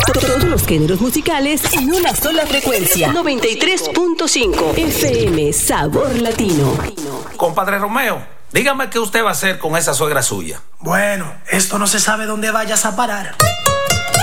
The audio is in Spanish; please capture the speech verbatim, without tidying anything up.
Todos los géneros musicales en una sola frecuencia. noventa y tres punto cinco F M Sabor Latino. Compadre Romeo, dígame qué usted va a hacer con esa suegra suya. Bueno, esto no se sabe dónde vayas a parar.